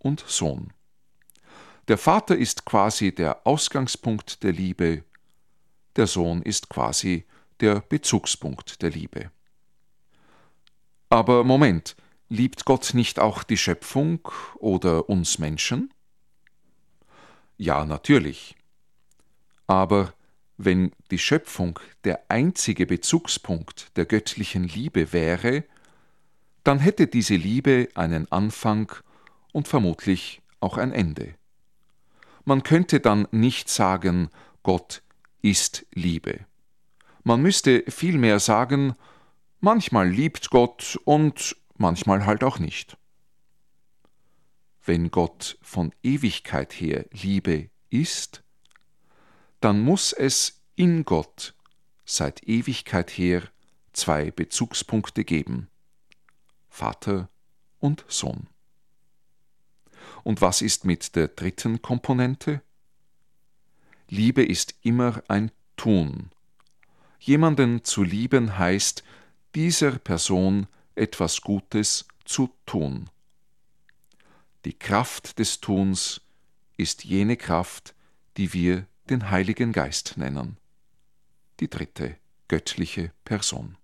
und Sohn. Der Vater ist quasi der Ausgangspunkt der Liebe, der Sohn ist quasi der Bezugspunkt der Liebe. Aber Moment, liebt Gott nicht auch die Schöpfung oder uns Menschen? Ja, natürlich. Aber wenn die Schöpfung der einzige Bezugspunkt der göttlichen Liebe wäre, dann hätte diese Liebe einen Anfang und vermutlich auch ein Ende. Man könnte dann nicht sagen, Gott ist Liebe. Man müsste vielmehr sagen, manchmal liebt Gott und manchmal halt auch nicht. Wenn Gott von Ewigkeit her Liebe ist, dann muss es in Gott seit Ewigkeit her zwei Bezugspunkte geben: Vater und Sohn. Und was ist mit der dritten Komponente? Liebe ist immer ein Tun. Jemanden zu lieben heißt, dieser Person etwas Gutes zu tun. Die Kraft des Tuns ist jene Kraft, die wir den Heiligen Geist nennen, die dritte göttliche Person.